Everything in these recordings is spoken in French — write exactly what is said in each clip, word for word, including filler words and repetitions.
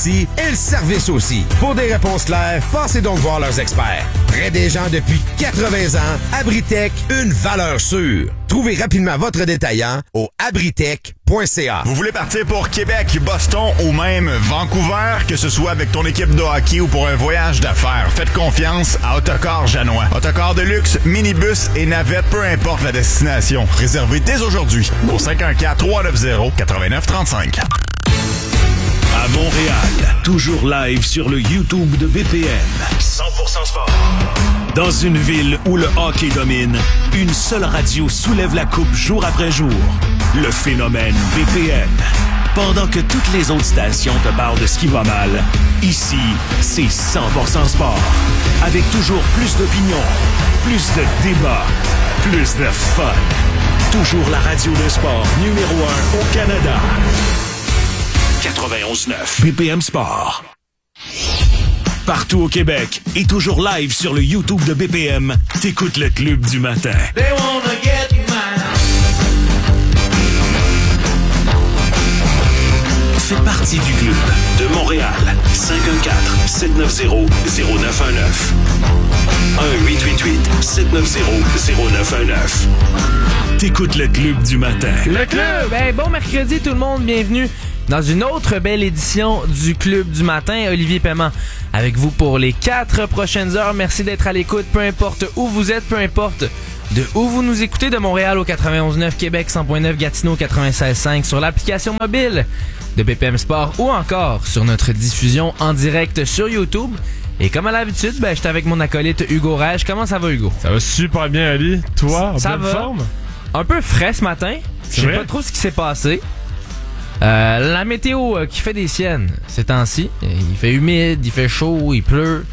et le service aussi. Pour des réponses claires, passez donc voir leurs experts. Près des gens depuis quatre-vingts ans, Abritech, une valeur sûre. Trouvez rapidement votre détaillant au abritech point c a. Vous voulez partir pour Québec, Boston ou même Vancouver, que ce soit avec ton équipe de hockey ou pour un voyage d'affaires, faites confiance à Autocar Janois. Autocar de luxe, minibus et navette, peu importe la destination. Réservez dès aujourd'hui au cinq un quatre, trois neuf zéro, neuf neuf trois cinq. À Montréal, toujours live sur le YouTube de B P M. cent pour cent sport. Dans une ville où le hockey domine, une seule radio soulève la coupe jour après jour. Le phénomène B P M. Pendant que toutes les autres stations te parlent de ce qui va mal, ici, c'est cent pour cent sport. Avec toujours plus d'opinions, plus de débats, plus de fun. Toujours la radio de sport numéro un au Canada. quatre-vingt-onze neuf B P M Sport. Partout au Québec et toujours live sur le YouTube de B P M, t'écoutes le Club du matin. They wanna get mine. Fais partie du club de Montréal. cinq un quatre, sept neuf zéro, zéro neuf un neuf. un huit huit huit, sept neuf zéro, zéro neuf un neuf. T'écoutes le Club du matin. Le Club! Hey, bon mercredi tout le monde, bienvenue dans une autre belle édition du Club du matin. Olivier Paiement avec vous pour les quatre prochaines heures. Merci d'être à l'écoute, peu importe où vous êtes, peu importe de où vous nous écoutez, de Montréal au quatre-vingt-onze neuf, Québec cent point neuf, Gatineau quatre-vingt-seize cinq, sur l'application mobile de B P M Sport ou encore sur notre diffusion en direct sur YouTube. Et comme à l'habitude, ben, j'étais avec mon acolyte Hugo Rage. Comment ça va, Hugo? Ça va super bien, Ali. Toi, en ça pleine va. forme? Un peu frais ce matin. Je sais pas trop ce qui s'est passé. Euh, la météo euh, qui fait des siennes ces temps-ci. Il fait humide, il fait chaud, il pleut.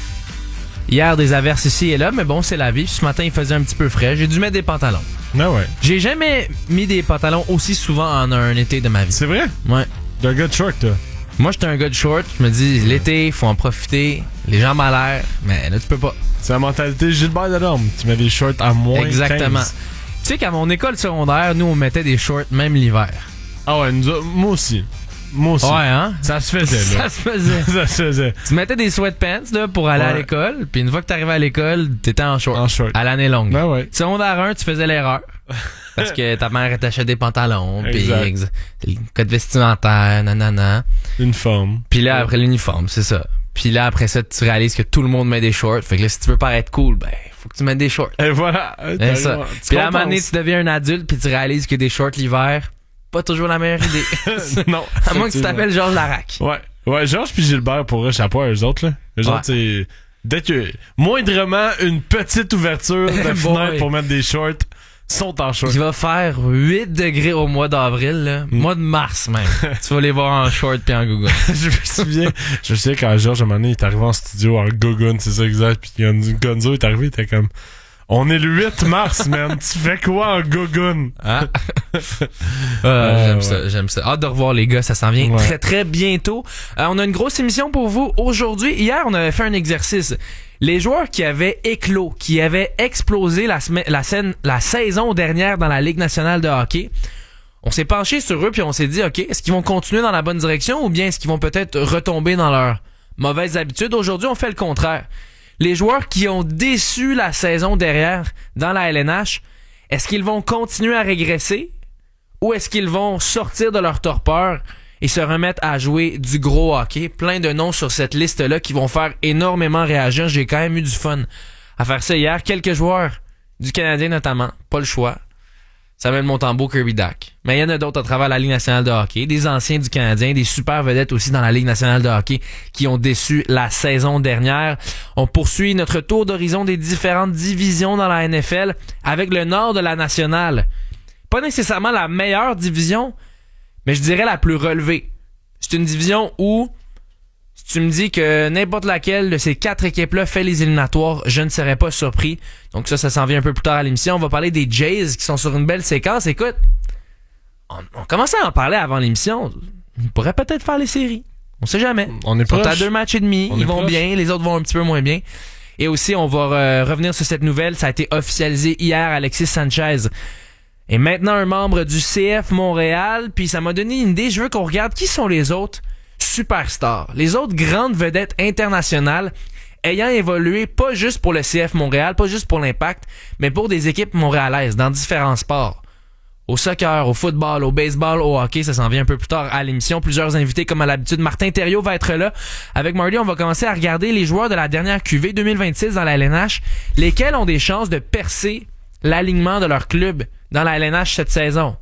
Hier, des averses ici et là, mais bon, c'est la vie. Ce matin, il faisait un petit peu frais. J'ai dû mettre des pantalons. Ah ouais. J'ai jamais mis des pantalons aussi souvent en un été de ma vie. C'est vrai? Ouais. T'es un gars de short, toi? Moi, j'étais un gars de short. Je me dis, l'été, faut en profiter. Les jambes à l'air. Mais là, tu peux pas. C'est la mentalité Gilbert Delorme. Tu mets des shorts à moins Exactement. quinze. Tu sais qu'à mon école secondaire, nous, on mettait des shorts même l'hiver. Ah ouais, nous, moi aussi. Moi aussi. Ouais, hein? Ça se faisait, là. Ça se faisait. Ça se faisait. Tu mettais des sweatpants là, pour aller ouais. à l'école, puis une fois que t'arrivais à l'école, t'étais en short. En short. À l'année longue. Ben ouais. Secondaire un, tu faisais l'erreur. Parce que ta mère t'achetait des pantalons, puis ex- le code vestimentaire, nanana. Uniforme. Puis là, après l'uniforme, c'est ça. Puis là, après ça, tu réalises que tout le monde met des shorts. Fait que là, si tu veux paraître cool, ben, faut que tu mettes des shorts. Et voilà. C'est ça. Puis là, à un moment donné, tu deviens un adulte, puis tu réalises que des shorts l'hiver, pas toujours la meilleure idée. Non. À moins que tu t'appelles Georges Larac. Ouais. Ouais, Georges puis Gilbert, pour eux, chapeau à eux autres, là. Eux ouais. autres, c'est... Dès que... Moindrement, une petite ouverture de fenêtre pour mettre des shorts, sont en short. Il va faire huit degrés au mois d'avril, là. Mm. Mois de mars, même. Tu vas les voir en short pis en gougoune. Je me souviens, je me souviens quand Georges, à un moment donné, il est arrivé en studio en gougoune, c'est ça exact, pis Gonzo est arrivé, il était comme... On est le huit mars, man. Tu fais quoi en gougoune? Ah. euh, j'aime ouais. ça, j'aime ça. Hâte de revoir les gars, ça s'en vient ouais. très très bientôt. Euh, on a une grosse émission pour vous aujourd'hui. Hier, on avait fait un exercice. Les joueurs qui avaient éclos, qui avaient explosé la, semaine, la, scène, la saison dernière dans la Ligue nationale de hockey, on s'est penché sur eux puis on s'est dit, OK, est-ce qu'ils vont continuer dans la bonne direction ou bien est-ce qu'ils vont peut-être retomber dans leurs mauvaises habitudes? Aujourd'hui, on fait le contraire. Les joueurs qui ont déçu la saison derrière dans la L N H, est-ce qu'ils vont continuer à régresser ou est-ce qu'ils vont sortir de leur torpeur et se remettre à jouer du gros hockey? Plein de noms sur cette liste-là qui vont faire énormément réagir. J'ai quand même eu du fun à faire ça hier. Quelques joueurs du Canadien notamment, pas le choix. Samuel Montembeault, Kirby Dach. Mais il y en a d'autres à travers la Ligue nationale de hockey. Des anciens du Canadien, des super vedettes aussi dans la Ligue nationale de hockey qui ont déçu la saison dernière. On poursuit notre tour d'horizon des différentes divisions dans la N F L avec le nord de la nationale. Pas nécessairement la meilleure division, mais je dirais la plus relevée. C'est une division où, si tu me dis que n'importe laquelle de ces quatre équipes-là fait les éliminatoires, je ne serais pas surpris. Donc ça, ça s'en vient un peu plus tard à l'émission. On va parler des Jays qui sont sur une belle séquence. Écoute, on, on commençait à en parler avant l'émission. Ils pourraient peut-être faire les séries. On sait jamais. On est Ils sont proche. à deux matchs et demi. On Ils vont proche. bien. Les autres vont un petit peu moins bien. Et aussi, on va euh, revenir sur cette nouvelle. Ça a été officialisé hier. Alexis Sanchez est maintenant un membre du C F Montréal. Puis ça m'a donné une idée. Je veux qu'on regarde qui sont les autres superstars, les autres grandes vedettes internationales ayant évolué pas juste pour le C F Montréal, pas juste pour l'Impact, mais pour des équipes montréalaises dans différents sports. Au soccer, au football, au baseball, au hockey, ça s'en vient un peu plus tard à l'émission. Plusieurs invités comme à l'habitude. Martin Thériault va être là. Avec Marty, on va commencer à regarder les joueurs de la dernière Q V deux mille vingt-six dans la L N H, lesquels ont des chances de percer l'alignement de leur club dans la L N H cette saison.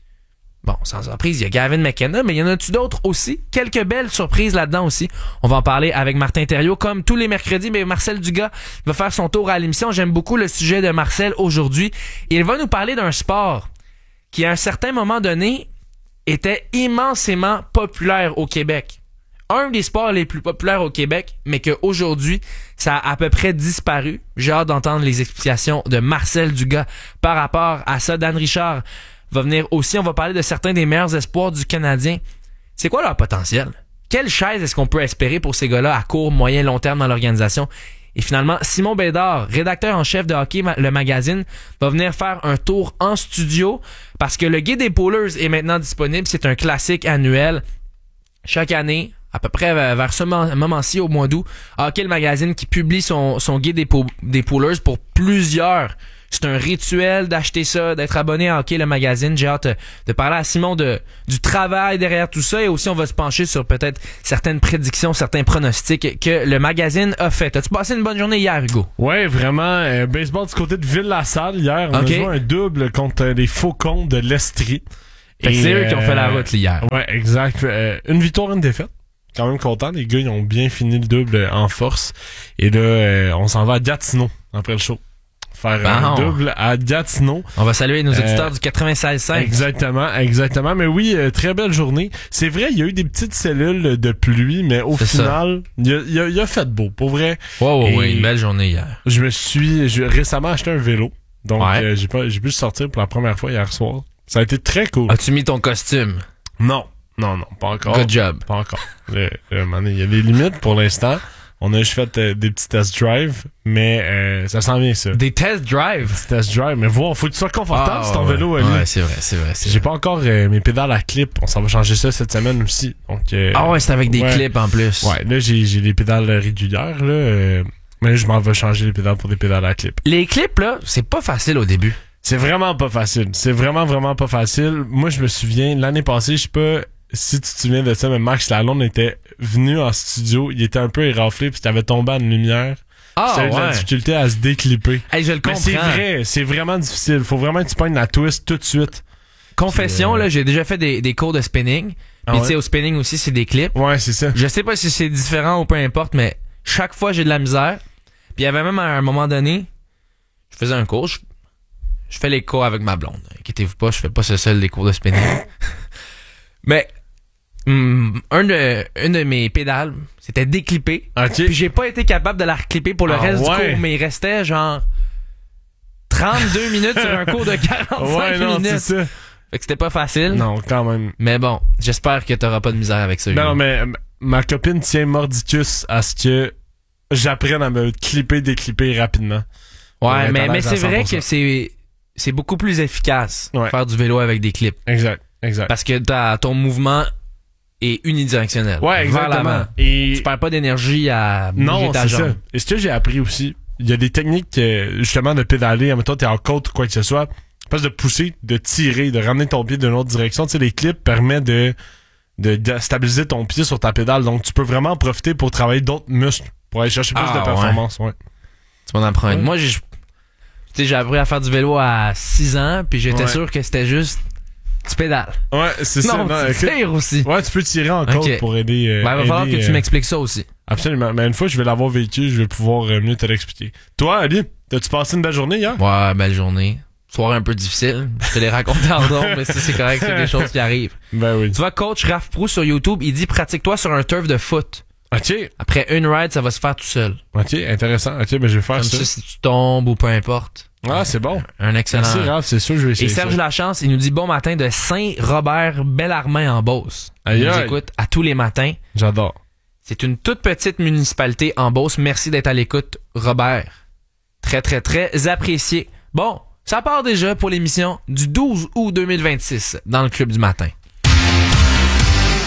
Bon, sans surprise, il y a Gavin McKenna, mais il y en a-tu d'autres aussi? Quelques belles surprises là-dedans aussi. On va en parler avec Martin Thériault, comme tous les mercredis, mais Marcel Dugas va faire son tour à l'émission. J'aime beaucoup le sujet de Marcel aujourd'hui. Il va nous parler d'un sport qui, à un certain moment donné, était immensément populaire au Québec. Un des sports les plus populaires au Québec, mais qu'aujourd'hui, ça a à peu près disparu. J'ai hâte d'entendre les explications de Marcel Dugas par rapport à ça. Dan Richard va venir aussi. On va parler de certains des meilleurs espoirs du Canadien. C'est quoi leur potentiel? Quelle chaise est-ce qu'on peut espérer pour ces gars-là à court, moyen, long terme dans l'organisation? Et finalement, Simon Bédard, rédacteur en chef de Hockey Le Magazine, va venir faire un tour en studio parce que le Guide des Poolers est maintenant disponible. C'est un classique annuel. Chaque année, à peu près vers ce moment-ci, au mois d'août, Hockey Le Magazine qui publie son, son Guide des, po- des Poolers pour plusieurs. C'est un rituel d'acheter ça, d'être abonné à Hockey Le Magazine. J'ai hâte de parler à Simon de, du travail derrière tout ça et aussi on va se pencher sur peut-être certaines prédictions, certains pronostics que le magazine a fait. As-tu passé une bonne journée hier, Hugo? Ouais, vraiment. Euh, baseball du côté de Ville-la-Salle hier. On okay. a joué un double contre les Faucons de l'Estrie. Fait que c'est eux qui ont fait la route hier. Ouais, exact. Euh, une victoire, une défaite. Quand même content. Les gars, ils ont bien fini le double en force. Et là, euh, on s'en va à Gatineau après le show. Faire bon. un double à Gatineau. On va saluer nos auditeurs euh, du quatre-vingt-seize cinq. Exactement, exactement. Mais oui, euh, très belle journée. C'est vrai, il y a eu des petites cellules de pluie, mais au C'est final, il a, il, a, il a fait beau, pour vrai. Wow, wow, oui, une belle journée hier. Je me suis j'ai récemment acheté un vélo. Donc, ouais. euh, j'ai pas, j'ai pu sortir pour la première fois hier soir. Ça a été très cool. As-tu mis ton costume? Non. Non, non, pas encore. Good job. Pas encore. Il y a des limites pour l'instant. On a juste fait euh, des petits test drive, mais euh, ça s'en vient, ça. Des test drive? Des test drive, mais voir, faut que tu sois confortable ah, sur ton ouais. vélo, Ali. Ouais, c'est vrai, c'est vrai. C'est J'ai vrai. pas encore euh, mes pédales à clip. On s'en va changer ça cette semaine aussi. Donc, euh, ah ouais, c'est avec des ouais. clips en plus. Ouais, là, j'ai, j'ai les pédales régulières, là. Euh, mais je m'en vais changer les pédales pour des pédales à clip. Les clips, là, c'est pas facile au début. C'est vraiment pas facile. C'est vraiment, vraiment pas facile. Moi, je me souviens, l'année passée, je sais pas si tu te souviens de ça, mais Max Lalonde était venu en studio, il était un peu éraflé puis t'avais tombé en lumière. Ah C'était ouais. de la difficulté à se déclipper. Hey, je le comprends. Mais c'est vrai, c'est vraiment difficile. Faut vraiment que tu pognes la twist tout de suite. Confession, euh... là, j'ai déjà fait des, des cours de spinning. Puis ah ouais? Tu sais, au spinning aussi, c'est des clips. Ouais, c'est ça. Je sais pas si c'est différent ou peu importe, mais chaque fois, j'ai de la misère. Puis il y avait même à un moment donné, je faisais un cours, je, je fais les cours avec ma blonde. Inquiétez-vous pas, je fais pas ce seul des cours de spinning. Mais hum, un de, une de mes pédales, c'était déclippé. Okay. Puis j'ai pas été capable de la reclipper pour le ah, reste ouais. du cours, mais il restait genre trente-deux minutes sur un cours de quarante-cinq ouais, non, minutes. C'est ça. Fait que c'était pas facile. Non, quand même. Mais bon, j'espère que t'auras pas de misère avec ça. Non, non, mais ma copine tient mordicus à ce que j'apprenne à me clipper, déclipper rapidement. Ouais, mais, mais c'est vrai que c'est c'est beaucoup plus efficace ouais. faire du vélo avec des clips. Exact, exact. Parce que t'as, ton mouvement est unidirectionnel. Ouais, exactement. Et tu perds pas d'énergie à bouger non, ta c'est jambe. Ça. Et ce que j'ai appris aussi, il y a des techniques justement de pédaler, en même temps t'es en côte ou quoi que ce soit, pas de pousser, de tirer, de ramener ton pied d'une autre direction. Tu sais, les clips permettent de, de, de stabiliser ton pied sur ta pédale. Donc tu peux vraiment en profiter pour travailler d'autres muscles, pour aller chercher plus ah, de performance. Ouais. Ouais. Tu m'en apprends. Ouais. Moi, j'ai, tu sais, j'ai appris à faire du vélo à six ans, puis j'étais ouais. sûr que c'était juste tu pédales. Ouais, c'est non, ça. Tu tires aussi. Ouais, tu peux tirer en côte okay. pour aider. Euh, ben, il va aider, falloir que euh... tu m'expliques ça aussi. Absolument. Mais une fois, je vais l'avoir vécu, je vais pouvoir euh, mieux te l'expliquer. Toi, Ali, t'as-tu passé une belle journée hier? Ouais, belle journée. Soirée un peu difficile. Je te l'ai raconté en dehors, mais ça, c'est correct, c'est des choses qui arrivent. Ben oui. Tu vois, coach Raph Proulx sur YouTube, il dit pratique-toi sur un turf de foot. OK. Après une ride, ça va se faire tout seul. OK, intéressant. OK, ben je vais faire Comme ça. ça, si tu tombes ou peu importe. Ah, c'est bon. Un excellent. Merci, Raph, c'est sûr, je vais essayer. Et Serge ça. Lachance, il nous dit bon matin de Saint-Robert-Bellarmin en Beauce. Aïe, il nous aïe. écoute à tous les matins. J'adore. C'est une toute petite municipalité en Beauce. Merci d'être à l'écoute, Robert. Très, très, très apprécié. Bon, ça part déjà pour l'émission du douze août deux mille vingt-six dans le Club du matin.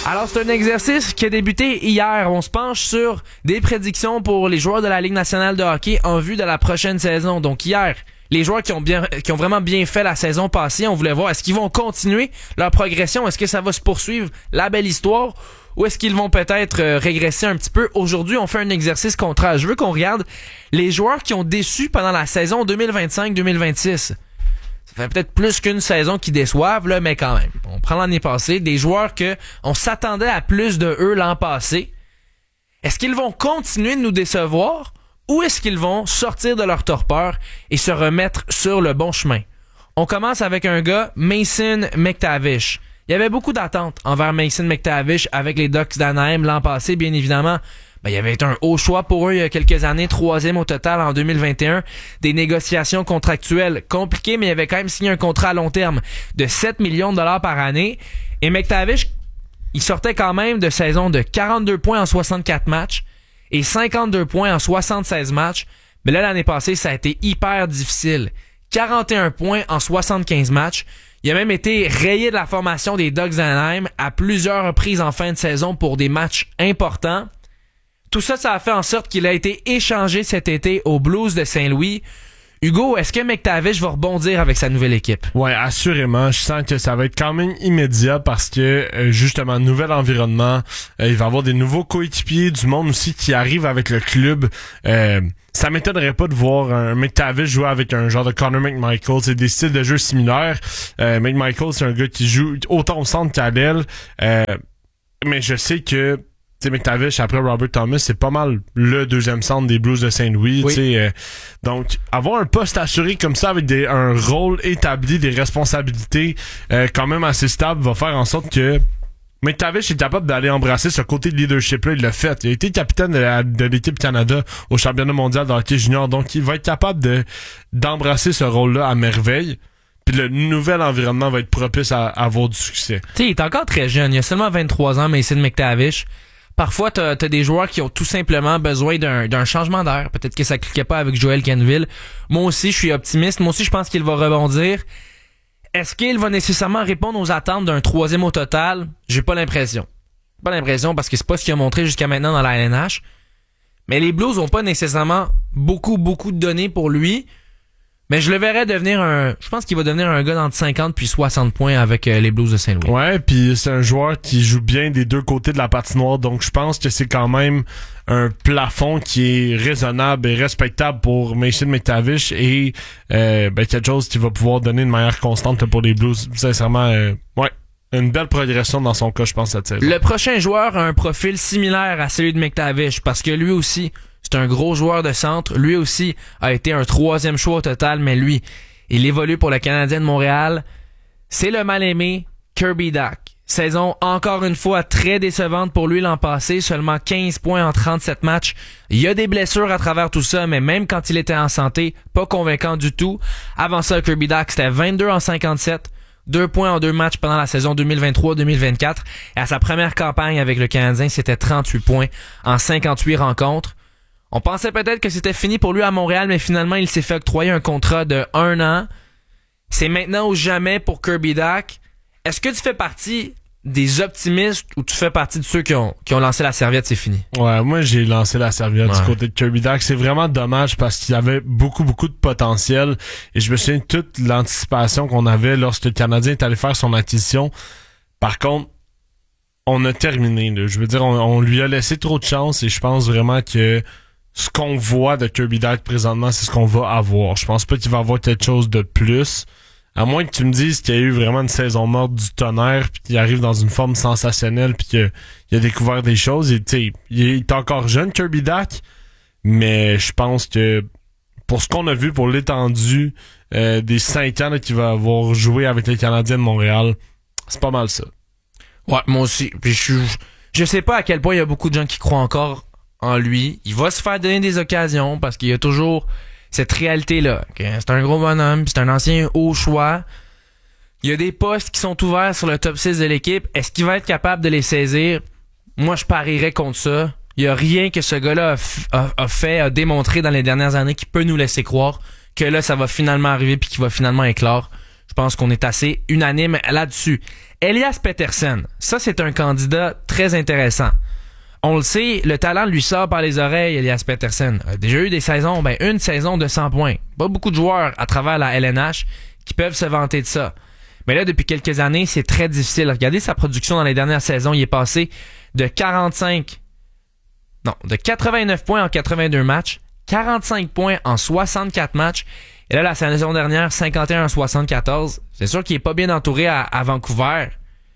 Alors, c'est un exercice qui a débuté hier. On se penche sur des prédictions pour les joueurs de la Ligue nationale de hockey en vue de la prochaine saison. Donc, hier, les joueurs qui ont bien, qui ont vraiment bien fait la saison passée, on voulait voir, est-ce qu'ils vont continuer leur progression? Est-ce que ça va se poursuivre, la belle histoire? Ou est-ce qu'ils vont peut-être euh, régresser un petit peu? Aujourd'hui, on fait un exercice contraire. Je veux qu'on regarde les joueurs qui ont déçu pendant la saison deux mille vingt-cinq deux mille vingt-six. Ça fait peut-être plus qu'une saison qui déçoivent, là, mais quand même. On prend l'année passée, des joueurs que on s'attendait à plus de eux l'an passé. Est-ce qu'ils vont continuer de nous décevoir ou est-ce qu'ils vont sortir de leur torpeur et se remettre sur le bon chemin? On commence avec un gars, Mason McTavish. Il y avait beaucoup d'attentes envers Mason McTavish avec les Ducks d'Anaheim l'an passé, bien évidemment. Ben, il y avait été un haut choix pour eux il y a quelques années, troisième au total en deux mille vingt et un. Des négociations contractuelles compliquées, mais il avait quand même signé un contrat à long terme de sept millions de dollars par année. Et McTavish, il sortait quand même de saison de quarante-deux points en soixante-quatre matchs et cinquante-deux points en soixante-seize matchs. Mais là, l'année passée, ça a été hyper difficile. quarante et un points en soixante-quinze matchs. Il a même été rayé de la formation des Ducks d'Anaheim à plusieurs reprises en fin de saison pour des matchs importants. Tout ça, ça a fait en sorte qu'il a été échangé cet été aux Blues de Saint-Louis. Hugo, est-ce que McTavish va rebondir avec sa nouvelle équipe? Ouais, assurément. Je sens que ça va être quand même immédiat parce que, euh, justement, nouvel environnement, euh, il va y avoir des nouveaux coéquipiers, du monde aussi qui arrive avec le club. Euh, ça m'étonnerait pas de voir un McTavish jouer avec un genre de Connor McMichael. C'est des styles de jeu similaires. Euh, McMichael, c'est un gars qui joue autant au centre qu'à l'aile. Euh, mais je sais que tu sais, McTavish, après Robert Thomas, c'est pas mal le deuxième centre des Blues de Saint-Louis. Oui. Tu sais, euh, donc, avoir un poste assuré comme ça avec des, un rôle établi, des responsabilités euh, quand même assez stables va faire en sorte que McTavish est capable d'aller embrasser ce côté de leadership-là. Il l'a fait. Il a été capitaine de, la, de l'équipe Canada au championnat mondial de hockey junior. Donc, il va être capable de d'embrasser ce rôle-là à merveille. Puis le nouvel environnement va être propice à, à avoir du succès. Tu sais, il est encore très jeune. Il a seulement vingt-trois ans, Mason McTavish. Parfois, t'as, t'as des joueurs qui ont tout simplement besoin d'un, d'un changement d'air. Peut-être que ça cliquait pas avec Joel Kenville. Moi aussi, je suis optimiste. Moi aussi, je pense qu'il va rebondir. Est-ce qu'il va nécessairement répondre aux attentes d'un troisième au total? J'ai pas l'impression. Pas l'impression parce que c'est pas ce qu'il a montré jusqu'à maintenant dans la L N H. Mais les Blues ont pas nécessairement beaucoup, beaucoup de données pour lui. Mais je le verrais devenir un... Je pense qu'il va devenir un gars d'entre cinquante puis soixante points avec euh, les Blues de Saint-Louis. Ouais, puis c'est un joueur qui joue bien des deux côtés de la patinoire. Donc je pense que c'est quand même un plafond qui est raisonnable et respectable pour Mason McTavish et euh, ben, quelque chose qui va pouvoir donner une manière constante pour les Blues. Sincèrement, euh, ouais. Une belle progression dans son cas, je pense, cette saison. Le prochain joueur a un profil similaire à celui de McTavish parce que lui aussi... C'est un gros joueur de centre. Lui aussi a été un troisième choix au total, mais lui, il évolue pour le Canadien de Montréal. C'est le mal-aimé Kirby Dach. Saison encore une fois très décevante pour lui l'an passé. Seulement quinze points en trente-sept matchs. Il y a des blessures à travers tout ça, mais même quand il était en santé, pas convaincant du tout. Avant ça, Kirby Dach, c'était vingt-deux en cinquante-sept. Deux points en deux matchs pendant la saison deux mille vingt-trois deux mille vingt-quatre. Et à sa première campagne avec le Canadien, c'était trente-huit points en cinquante-huit rencontres. On pensait peut-être que c'était fini pour lui à Montréal, mais finalement, il s'est fait octroyer un contrat de un an. C'est maintenant ou jamais pour Kirby Dach. Est-ce que tu fais partie des optimistes ou tu fais partie de ceux qui ont, qui ont lancé la serviette, c'est fini? Ouais, moi, j'ai lancé la serviette ouais. du côté de Kirby Dach. C'est vraiment dommage parce qu'il y avait beaucoup, beaucoup de potentiel. Et je me souviens de toute l'anticipation qu'on avait lorsque le Canadien est allé faire son acquisition. Par contre, on a terminé. Là. Je veux dire, on, on lui a laissé trop de chance et je pense vraiment que ce qu'on voit de Kirby Dach présentement, c'est ce qu'on va avoir. Je pense pas qu'il va avoir quelque chose de plus. À moins que tu me dises qu'il y a eu vraiment une saison morte du tonnerre puis qu'il arrive dans une forme sensationnelle puis qu'il a découvert des choses. Et, tu sais, il est encore jeune, Kirby Dach, mais je pense que pour ce qu'on a vu, pour l'étendue euh, des cinq ans là, qu'il va avoir joué avec les Canadiens de Montréal, c'est pas mal ça. Ouais, moi aussi. Puis je, je sais pas à quel point il y a beaucoup de gens qui croient encore en lui. Il va se faire donner des occasions parce qu'il y a toujours cette réalité-là. Okay? C'est un gros bonhomme, c'est un ancien haut choix. Il y a des postes qui sont ouverts sur le top six de l'équipe. Est-ce qu'il va être capable de les saisir? Moi, je parierais contre ça. Il y a rien que ce gars-là a, f- a, a fait, a démontré dans les dernières années qui peut nous laisser croire que là, ça va finalement arriver puis qu'il va finalement éclore. Je pense qu'on est assez unanime là-dessus. Elias Pettersson, ça c'est un candidat très intéressant. On le sait, le talent lui sort par les oreilles, Elias Pettersson. A déjà eu des saisons, ben une saison de cent points. Pas beaucoup de joueurs à travers la L N H qui peuvent se vanter de ça. Mais là, depuis quelques années, c'est très difficile. Regardez sa production dans les dernières saisons. Il est passé de quarante-cinq... Non, de quatre-vingt-neuf points en quatre-vingt-deux matchs, quarante-cinq points en soixante-quatre matchs. Et là, la saison dernière, cinquante et un en soixante-quatorze. C'est sûr qu'il est pas bien entouré à, à Vancouver.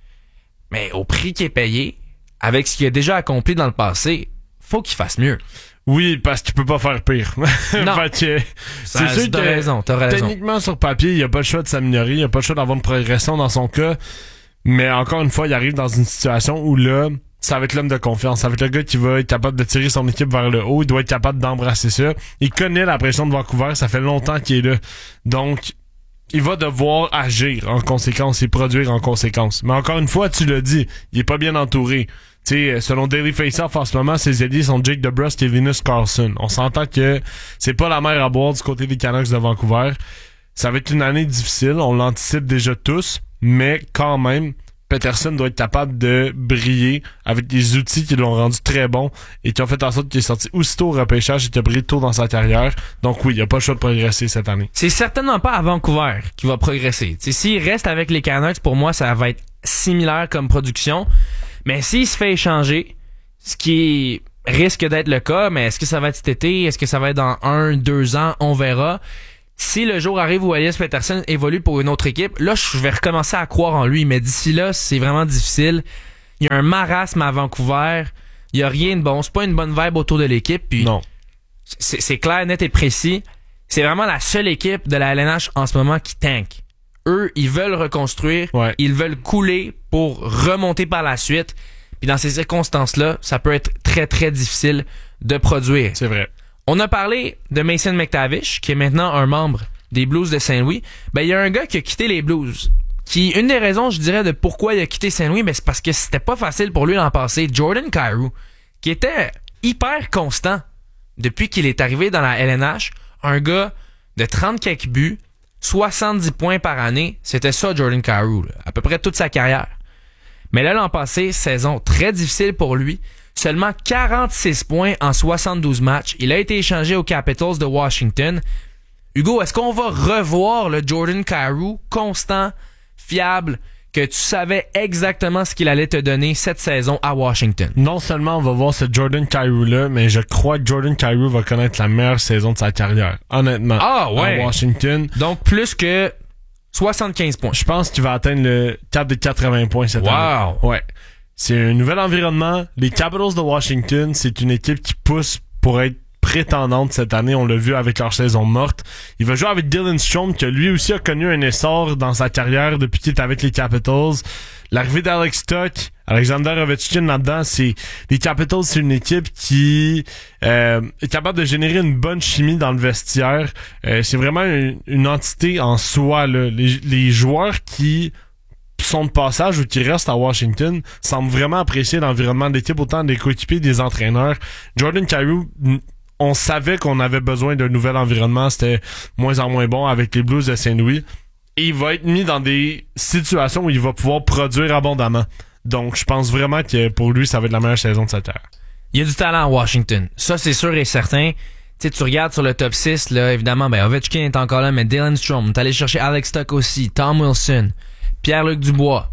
Mais au prix qu'il est payé, avec ce qu'il a déjà accompli dans le passé, faut qu'il fasse mieux. Oui, parce qu'il peut pas faire pire. Non. que, c'est sûr t'as que raison, t'as raison. Techniquement, sur papier, il n'y a pas le choix de s'améliorer, il n'y a pas le choix d'avoir une progression dans son cas. Mais encore une fois, il arrive dans une situation où là, ça va être l'homme de confiance. Ça va être le gars qui va être capable de tirer son équipe vers le haut. Il doit être capable d'embrasser ça. Il connaît la pression de Vancouver. Ça fait longtemps qu'il est là. Donc, il va devoir agir en conséquence et produire en conséquence. Mais encore une fois, tu l'as dit, il est pas bien entouré. Tu sais, selon Daily Faceoff, en ce moment, ses alliés sont Jake DeBrusk et Linus Carlson. On s'entend que c'est pas la mer à boire du côté des Canucks de Vancouver. Ça va être une année difficile. On l'anticipe déjà tous. Mais quand même, Pettersson doit être capable de briller avec des outils qui l'ont rendu très bon et qui ont fait en sorte qu'il est sorti aussitôt au repêchage et qu'il a brillé tôt dans sa carrière. Donc oui, il n'y a pas le choix de progresser cette année. C'est certainement pas à Vancouver qu'il va progresser. T'sais, s'il reste avec les Canucks, pour moi, ça va être similaire comme production. Mais s'il se fait échanger, ce qui risque d'être le cas, mais est-ce que ça va être cet été? Est-ce que ça va être dans un, deux ans? On verra. Si le jour arrive où Elias Pettersson évolue pour une autre équipe, là, je vais recommencer à croire en lui. Mais d'ici là, c'est vraiment difficile. Il y a un marasme à Vancouver. Il y a rien de bon. C'est pas une bonne vibe autour de l'équipe. Puis non. C'est, c'est clair, net et précis. C'est vraiment la seule équipe de la L N H en ce moment qui tank. Eux, ils veulent reconstruire. Ouais. Ils veulent couler pour remonter par la suite. Puis dans ces circonstances-là, ça peut être très, très difficile de produire. C'est vrai. On a parlé de Mason McTavish, qui est maintenant un membre des Blues de Saint-Louis. Ben, il y a un gars qui a quitté les Blues. Qui, une des raisons, je dirais, de pourquoi il a quitté Saint-Louis, ben, c'est parce que c'était pas facile pour lui l'an passé. Jordan Kyrou, qui était hyper constant depuis qu'il est arrivé dans la L N H. Un gars de trente quelques buts, soixante-dix points par année. C'était ça, Jordan Kyrou, là, à peu près toute sa carrière. Mais là, l'an passé, saison très difficile pour lui. Seulement quarante-six points en soixante-douze matchs. Il a été échangé aux Capitals de Washington. Hugo, est-ce qu'on va revoir le Jordan Kyrou constant, fiable, que tu savais exactement ce qu'il allait te donner cette saison à Washington? Non seulement on va voir ce Jordan Kyrou-là, mais je crois que Jordan Kyrou va connaître la meilleure saison de sa carrière. Honnêtement. Ah ouais. À Washington. Donc plus que soixante-quinze points. Je pense qu'il va atteindre le cap de quatre-vingts points cette wow. année. Ouais. C'est un nouvel environnement. Les Capitals de Washington, c'est une équipe qui pousse pour être prétendante cette année. On l'a vu avec leur saison morte. Il va jouer avec Dylan Strome, qui lui aussi a connu un essor dans sa carrière depuis qu'il est avec les Capitals. L'arrivée d'Alex Stock, Alexander Ovechkin là-dedans, c'est les Capitals, c'est une équipe qui euh, est capable de générer une bonne chimie dans le vestiaire. Euh, c'est vraiment une, une entité en soi, là. Les, les joueurs qui sont de passage ou qui restent à Washington semblent vraiment apprécier l'environnement de l'équipe, autant des coéquipiers, des entraîneurs. Jordan Kyrou, on savait qu'on avait besoin d'un nouvel environnement, c'était moins en moins bon avec les Blues de Saint-Louis. Et il va être mis dans des situations où il va pouvoir produire abondamment. Donc, je pense vraiment que pour lui, ça va être la meilleure saison de sa carrière. Il y a du talent à Washington. Ça, c'est sûr et certain. Tu sais, tu regardes sur le top six, là, évidemment, ben, Ovechkin est encore là, mais Dylan Strome, t'es allé chercher Alex Stock aussi, Tom Wilson, Pierre-Luc Dubois,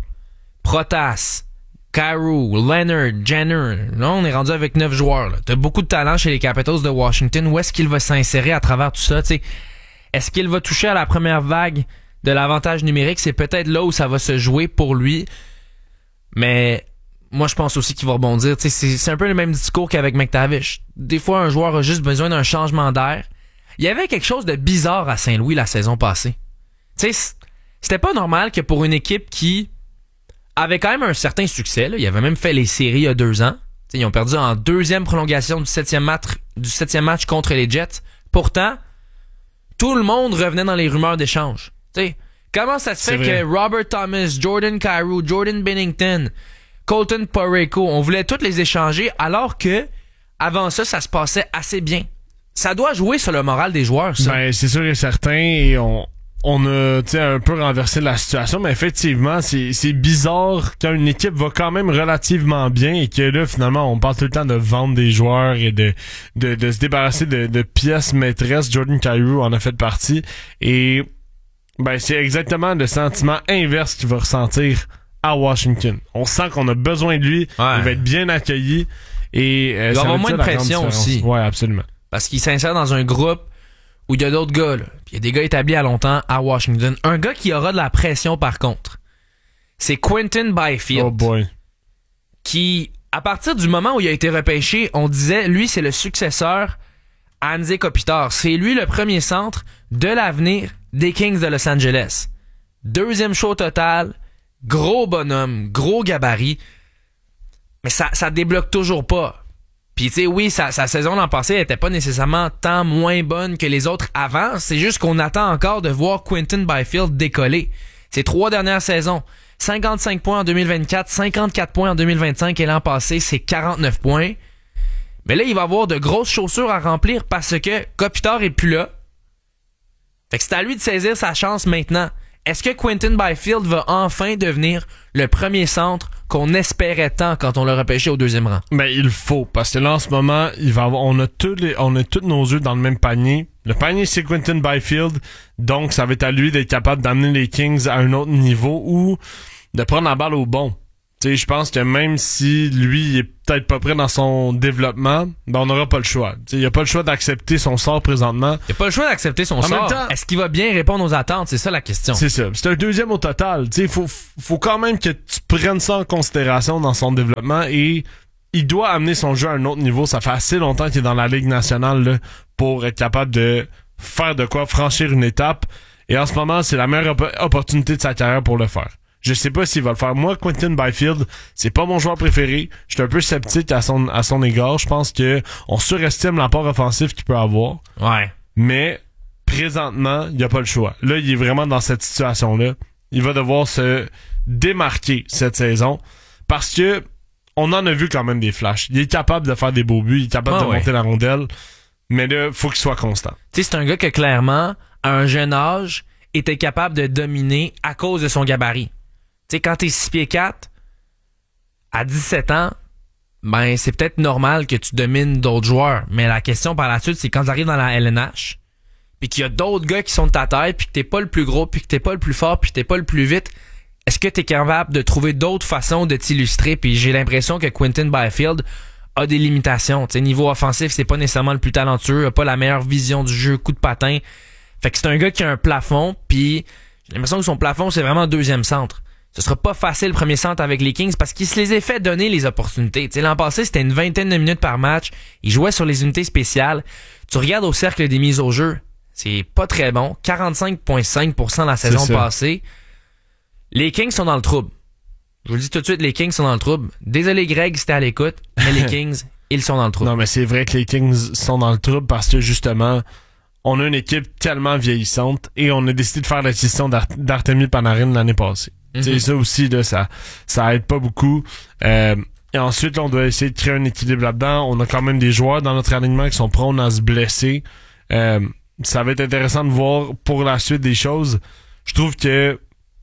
Protas, Kyrou, Leonard, Jenner. Là, on est rendu avec neuf joueurs. Là. T'as beaucoup de talent chez les Capitals de Washington. Où est-ce qu'il va s'insérer à travers tout ça? T'sais? Est-ce qu'il va toucher à la première vague de l'avantage numérique? C'est peut-être là où ça va se jouer pour lui. Mais moi, je pense aussi qu'il va rebondir. T'sais, c'est, c'est un peu le même discours qu'avec McTavish. Des fois, un joueur a juste besoin d'un changement d'air. Il y avait quelque chose de bizarre à Saint-Louis la saison passée. T'sais, c'était pas normal que pour une équipe qui avait quand même un certain succès, là, il avait même fait les séries il y a deux ans. T'sais, ils ont perdu en deuxième prolongation du septième match, du septième match contre les Jets. Pourtant, tout le monde revenait dans les rumeurs d'échange. T'sais, comment ça se C'est fait vrai. que Robert Thomas, Jordan Kyrou, Jordan Binnington, Colton Parayko, on voulait tous les échanger alors que avant ça, ça se passait assez bien. Ça doit jouer sur le moral des joueurs, ça. Ben, c'est sûr et certain, et on, on a un peu renversé la situation, mais effectivement, c'est, c'est bizarre quand une équipe va quand même relativement bien et que là, finalement, on parle tout le temps de vendre des joueurs et de de, de se débarrasser de, de pièces maîtresses. Jordan Kyrou en a fait partie. Et ben c'est exactement le sentiment inverse qu'il va ressentir à Washington. On sent qu'on a besoin de lui, ouais. Il va être bien accueilli. Et, euh, il va avoir moins de pression aussi. Ouais, absolument. Parce qu'il s'insère dans un groupe où il y a d'autres gars, là. Puis il y a des gars établis à longtemps à Washington. Un gars qui aura de la pression, par contre, c'est Quinton Byfield. Oh boy. Qui, à partir du moment où il a été repêché, on disait, lui, c'est le successeur à Anze Kopitar. C'est lui le premier centre de l'avenir des Kings de Los Angeles. Deuxième show total, gros bonhomme, gros gabarit. Mais ça, ça débloque toujours pas. Puis tu sais, oui, sa, sa saison l'an passé elle était pas nécessairement tant moins bonne que les autres avant. C'est juste qu'on attend encore de voir Quinton Byfield décoller. Ses trois dernières saisons, cinquante-cinq points en deux mille vingt-quatre, cinquante-quatre points en deux mille vingt-cinq et l'an passé, c'est quarante-neuf points. Mais là, il va avoir de grosses chaussures à remplir parce que Kopitar est plus là. Fait que c'est à lui de saisir sa chance maintenant. Est-ce que Quinton Byfield va enfin devenir le premier centre qu'on espérait tant quand on l'a repêché au deuxième rang? Ben, il faut, parce que là, en ce moment, il va avoir, on a tous les, on a tous nos œufs dans le même panier. Le panier, c'est Quinton Byfield. Donc, ça va être à lui d'être capable d'amener les Kings à un autre niveau ou de prendre la balle au bon. Tu sais, je pense que même si lui il est peut-être pas prêt dans son développement, ben on n'aura pas le choix. Tu sais, il a pas le choix d'accepter son sort présentement. Il a pas le choix d'accepter son en sort. Temps, est-ce qu'il va bien répondre aux attentes? C'est ça la question. C'est ça. C'est un deuxième au total. Tu sais, faut faut quand même que tu prennes ça en considération dans son développement et il doit amener son jeu à un autre niveau. Ça fait assez longtemps qu'il est dans la Ligue nationale là, pour être capable de faire de quoi franchir une étape. Et en ce moment, c'est la meilleure op- opportunité de sa carrière pour le faire. Je sais pas s'il va le faire. Moi, Quinton Byfield, c'est pas mon joueur préféré. Je suis un peu sceptique à son à son égard. Je pense que on surestime l'apport offensif qu'il peut avoir. Ouais. Mais présentement, il y a pas le choix. Là, il est vraiment dans cette situation-là. Il va devoir se démarquer cette saison parce que on en a vu quand même des flashs. Il est capable de faire des beaux buts, il est capable ah, de ouais. monter la rondelle, mais là, faut qu'il soit constant. Tu sais, c'est un gars que clairement, à un jeune âge, était capable de dominer à cause de son gabarit. Tu sais, quand t'es six pieds quatre, à dix-sept ans, ben c'est peut-être normal que tu domines d'autres joueurs. Mais la question par la suite, c'est quand t'arrives dans la L N H, puis qu'il y a d'autres gars qui sont de ta taille, puis que t'es pas le plus gros, puis que t'es pas le plus fort, puis que t'es pas le plus vite, est-ce que t'es capable de trouver d'autres façons de t'illustrer? Puis j'ai l'impression que Quinton Byfield a des limitations. Tu sais, niveau offensif, c'est pas nécessairement le plus talentueux, a pas la meilleure vision du jeu, coup de patin. Fait que c'est un gars qui a un plafond, puis j'ai l'impression que son plafond, c'est vraiment deuxième centre. Ce sera pas facile le premier centre avec les Kings parce qu'il se les a fait donner les opportunités. T'sais, l'an passé, c'était une vingtaine de minutes par match. Il jouait sur les unités spéciales. Tu regardes au cercle des mises au jeu, c'est pas très bon. quarante-cinq virgule cinq pour cent la saison passée. Les Kings sont dans le trouble. Je vous le dis tout de suite, les Kings sont dans le trouble. Désolé Greg, c'était à l'écoute, mais les Kings, ils sont dans le trouble. Non, mais c'est vrai que les Kings sont dans le trouble parce que justement, on a une équipe tellement vieillissante et on a décidé de faire l'acquisition d'Art- d'Artemi Panarin l'année passée. Mm-hmm. C'est ça aussi, là, ça, ça aide pas beaucoup. Euh, et ensuite, là, on doit essayer de créer un équilibre là-dedans. On a quand même des joueurs dans notre alignement qui sont prônes à se blesser. Euh, ça va être intéressant de voir pour la suite des choses. Je trouve que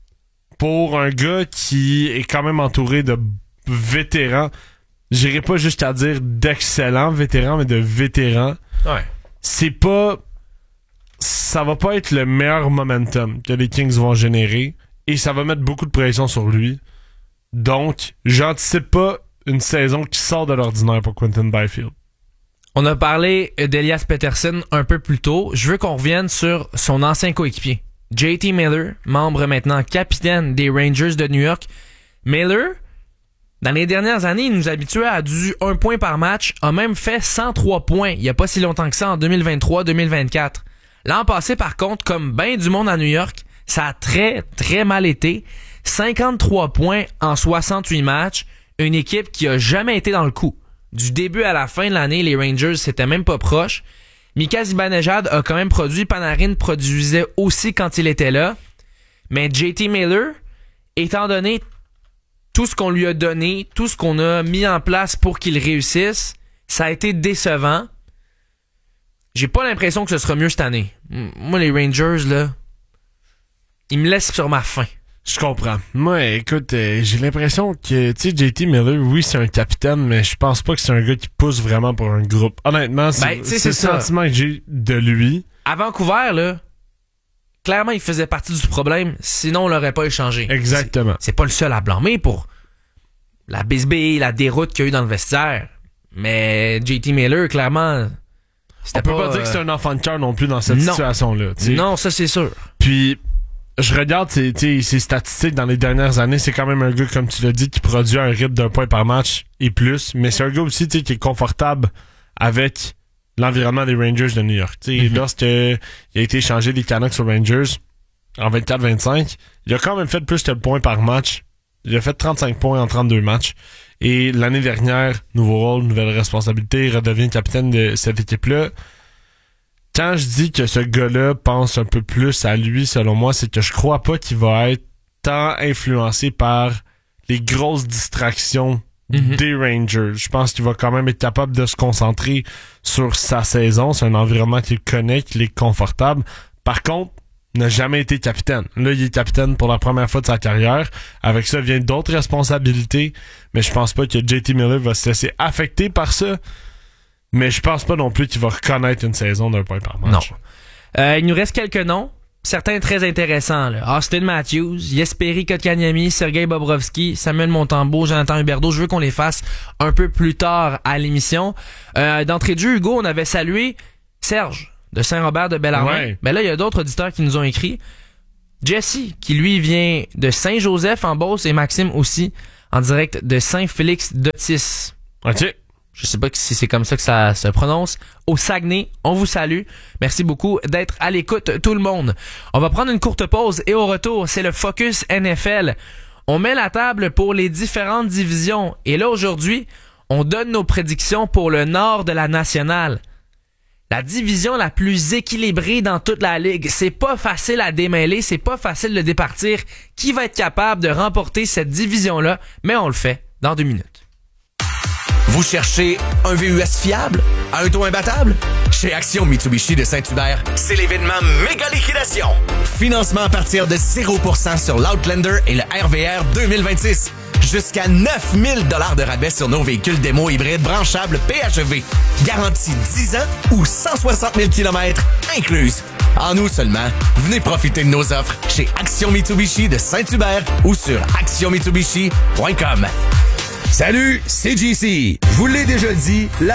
pour un gars qui est quand même entouré de vétérans, j'irai pas jusqu'à dire d'excellents vétérans, mais de vétérans. Ouais. C'est pas... Ça va pas être le meilleur momentum que les Kings vont générer. Et ça va mettre beaucoup de pression sur lui. Donc, j'anticipe pas une saison qui sort de l'ordinaire pour Quinton Byfield. On a parlé d'Elias Pettersson un peu plus tôt. Je veux qu'on revienne sur son ancien coéquipier. J T Miller, membre maintenant capitaine des Rangers de New York. Miller, dans les dernières années, il nous habituait à du un point par match, a même fait cent trois points il y a pas si longtemps que ça, en deux mille vingt-trois deux mille vingt-quatre. L'an passé, par contre, comme ben du monde à New York, ça a très, très mal été. cinquante-trois points en soixante-huit matchs. Une équipe qui a jamais été dans le coup. Du début à la fin de l'année, les Rangers, c'était même pas proche. Mika Zibanejad a quand même produit. Panarin produisait aussi quand il était là. Mais J T Miller, étant donné tout ce qu'on lui a donné, tout ce qu'on a mis en place pour qu'il réussisse, ça a été décevant. J'ai pas l'impression que ce sera mieux cette année. Moi, les Rangers, là... il me laisse sur ma faim. Je comprends. Moi, écoute, euh, j'ai l'impression que, tu sais, J T Miller, oui, c'est un capitaine, mais je pense pas que c'est un gars qui pousse vraiment pour un groupe. Honnêtement, c'est, ben, c'est, c'est c'est le sentiment que j'ai de lui. À Vancouver, là, clairement, il faisait partie du problème, sinon on l'aurait pas échangé. Exactement. C'est, c'est pas le seul à blâmer pour la bisbille, la déroute qu'il y a eu dans le vestiaire. Mais J T Miller, clairement, c'était On peut pas... pas dire que c'est un enfant de cœur non plus dans cette non. situation-là. T'sais. Non, ça c'est sûr. Puis, je regarde ses, ses statistiques dans les dernières années. C'est quand même un gars, comme tu l'as dit, qui produit un rythme d'un point par match et plus. Mais c'est un gars aussi qui est confortable avec l'environnement des Rangers de New York. Mm-hmm. Lorsqu'il a été échangé des Canucks aux Rangers en vingt-quatre vingt-cinq, il a quand même fait plus de points par match. Il a fait trente-cinq points en trente-deux matchs. Et l'année dernière, nouveau rôle, nouvelle responsabilité, il redevient capitaine de cette équipe-là. Quand je dis que ce gars-là pense un peu plus à lui, selon moi, c'est que je crois pas qu'il va être tant influencé par les grosses distractions mm-hmm. des Rangers. Je pense qu'il va quand même être capable de se concentrer sur sa saison. C'est un environnement qu'il connaît, qu'il est confortable. Par contre, il n'a jamais été capitaine. Là, il est capitaine pour la première fois de sa carrière. Avec ça viennent d'autres responsabilités, mais je pense pas que J T Miller va se laisser affecter par ça. Mais je pense pas non plus qu'il va reconnaître une saison d'un point par match. Non. Euh, il nous reste quelques noms. Certains très intéressants. Là. Austin Matthews, Jesperi Kotkaniemi, Sergei Bobrovsky, Samuel Montembeault, Jonathan Huberdeau. Je veux qu'on les fasse un peu plus tard à l'émission. Euh, d'entrée de jeu, Hugo, on avait salué Serge de Saint-Robert de Bellarmine. Ouais. Mais là, il y a d'autres auditeurs qui nous ont écrit. Jesse, qui lui vient de Saint-Joseph en Beauce, et Maxime aussi, en direct de Saint-Félix-d'Otis. OK. Je sais pas si c'est comme ça que ça se prononce. Au Saguenay, on vous salue. Merci beaucoup d'être à l'écoute, tout le monde. On va prendre une courte pause et au retour, c'est le Focus N F L. On met la table pour les différentes divisions. Et là, aujourd'hui, on donne nos prédictions pour le nord de la nationale. La division la plus équilibrée dans toute la ligue. C'est pas facile à démêler, c'est pas facile de départir qui va être capable de remporter cette division-là, mais on le fait dans deux minutes. Vous cherchez un V U S fiable? Un taux imbattable? Chez Action Mitsubishi de Saint-Hubert, c'est l'événement méga liquidation. Financement à partir de zéro pour cent sur l'Outlander et le R V R deux mille vingt-six. Jusqu'à neuf mille dollars de rabais sur nos véhicules démo hybrides branchables P H E V. Garantie dix ans ou cent soixante mille kilomètres incluses. En août seulement, venez profiter de nos offres chez Action Mitsubishi de Saint-Hubert ou sur action mitsubishi point com. Salut, c'est J C. Je vous l'ai déjà dit, la